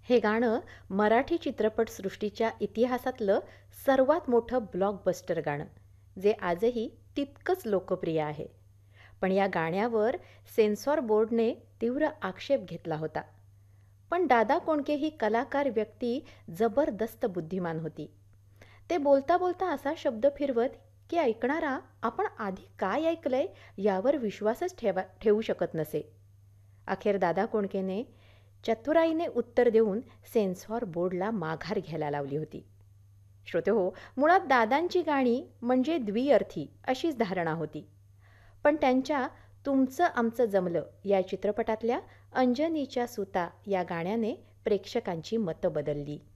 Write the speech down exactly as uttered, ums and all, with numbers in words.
हे गाणं मराठी चित्रपटसृष्टीच्या इतिहासातलं सर्वात मोठं ब्लॉकबस्टर गाणं, जे आजही तितकंच लोकप्रिय आहे. पण या गाण्यावर सेन्सॉर बोर्डने तीव्र आक्षेप घेतला होता. पण दादा कोंडके ही कलाकार व्यक्ती जबरदस्त बुद्धिमान होती. ते बोलता बोलता असा शब्द फिरवत की ऐकणारा आपण आधी काय ऐकलंय यावर विश्वासच ठेवा ठेवू शकत नसे. अखेर दादा कोंडकेने चतुराईने उत्तर देऊन सेन्सॉर बोर्डला माघार घ्यायला लावली होती. श्रोतेहो, मुळात दादांची गाणी म्हणजे द्विअर्थी अशीच धारणा होती. पण त्यांच्या तुमचं आमचं जमलं या चित्रपटातल्या अंजनीच्या सुता या गाण्याने प्रेक्षकांची मतं बदलली.